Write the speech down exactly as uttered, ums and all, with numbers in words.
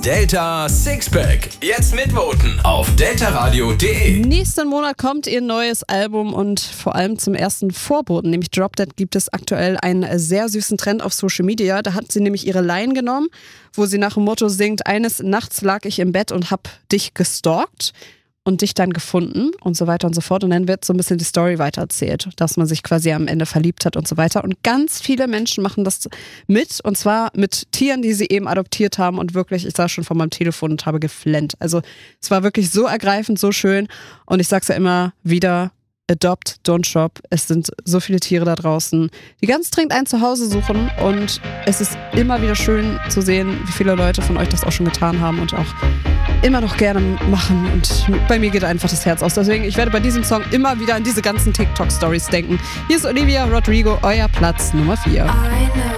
Delta Sixpack. Jetzt mitvoten auf deltaradio punkt de. Nächsten Monat kommt ihr neues Album und vor allem zum ersten Vorboten, nämlich Drop Dead, gibt es aktuell einen sehr süßen Trend auf Social Media. Da hat sie nämlich ihre Line genommen, wo sie nach dem Motto singt: Eines Nachts lag ich im Bett und hab dich gestalkt und dich dann gefunden und so weiter und so fort. Und dann wird so ein bisschen die Story weitererzählt, dass man sich quasi am Ende verliebt hat und so weiter. Und ganz viele Menschen machen das mit, und zwar mit Tieren, die sie eben adoptiert haben. Und wirklich, ich saß schon vor meinem Telefon und habe geflennt. Also es war wirklich so ergreifend, so schön. Und ich sag's ja immer wieder: Adopt, don't shop. Es sind so viele Tiere da draußen, die ganz dringend ein Zuhause suchen. Und es ist immer wieder schön zu sehen, wie viele Leute von euch das auch schon getan haben und auch immer noch gerne machen. Und bei mir geht einfach das Herz aus. Deswegen, ich werde bei diesem Song immer wieder an diese ganzen TikTok-Stories denken. Hier ist Olivia Rodrigo, euer Platz Nummer vier.